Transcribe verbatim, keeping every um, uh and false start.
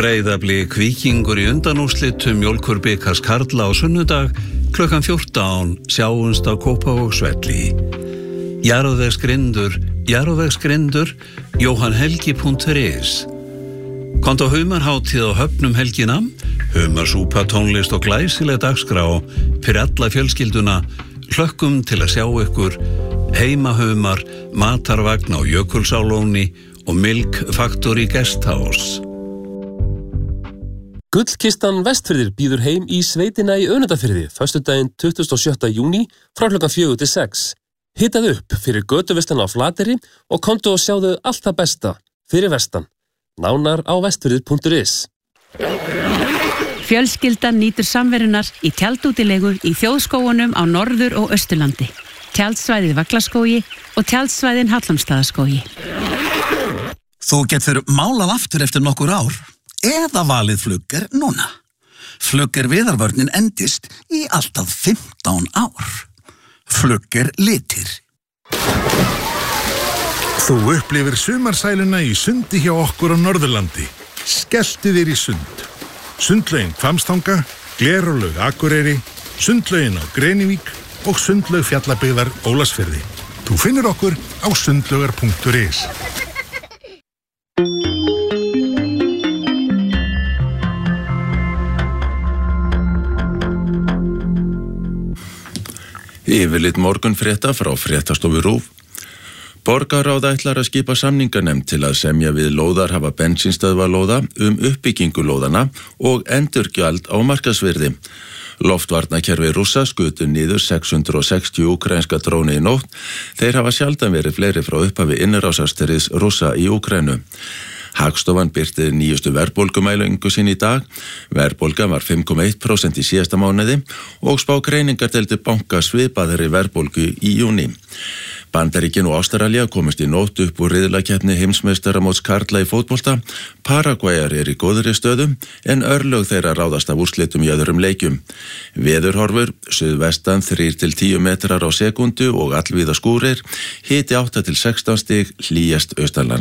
Breiðablik Víkingur í undanúrslitum Mjólkurbikars karla á sunnudag klukkan fjórtán sjáumst á Kópavogsvelli. Jarðvegsgrindur, jarðvegsgrindur, jóhannhelgi punktur is. Komdu á humarhátíð á Höfnum helgina, humarsúpa, tónlist og glæsileg dagskrá fyrir alla fjölskylduna. Hlökkum til að sjá ykkur, heimahumar, matarvagn á Jökulsárlóni og Milk Factory Guesthouse. Gullkistan Vestfirðir býður heim í sveitina í Önundarfirði föstudaginn tuttugasta og sjötta júní frá klukkan fjögur til sex. Hitað upp fyrir götuvistan á Flateyri og komdu og sjáðu allt það besta fyrir vestan. Nánar á vestfirðir punktur is. Fjölskyldan nýtur samverunar í tjaldútilegu í þjóðskógunum á Norður- og Austurlandi. Tjaldsvæðið Vaglaskógi og tjaldsvæðin Hallormsstaðaskógi. Þú getur málað aftur eftir nokkur ár eða valið Flugger núna. Flugger viðarvörnin endist í alltaf fimmtán ár. Flugger litir. Þú upplifir sumarsæluna í sundi hjá okkur á Norðurlandi. Skelltu þér í sund. Sundlaugin Hvammstanga, Glerárlaug Akureyri, sundlaugin á Grenivík og sundlaug Fjallabyggðar Ólafsfirði. Þú finnur okkur á sundlaugar punktur is. Yfirlit morgunfrétta frá fréttastofu RÚV. Borgarráð ætlar að skipa samninganefnd til að semja við lóðarhafa bensínstöðvalóða um uppbyggingu lóðana og endurgjald á markaðsvirði. Loftvarnakerfi Rússa skutu niður sex hundruð sextíu úkraínska dróna í nótt. Þeir hafa sjaldan verið fleiri frá upphafi innrásarstríðs Rússa í Úkraínu. Hagstofan birti nýjustu verðbólgumælingu sín í dag. Verðbólga var fimm komma eitt prósent í síðasta mánuði og spágreiningardeildir banka svipaðri verðbólgu í júní. Bandaríkin og Ástralía komist í nótt upp úr riðlakeppni heimsmeistaramóts karla í fótbolta. Paragvæjar er í góðri stöðu en örlög þeirra ráðast af úrslitum í öðrum leikjum. Veðurhorfur, suðvestan þrír til tíu metrar á sekundu og allvíða skúrir, hiti átta til sextán stig, hlýjast austanlands.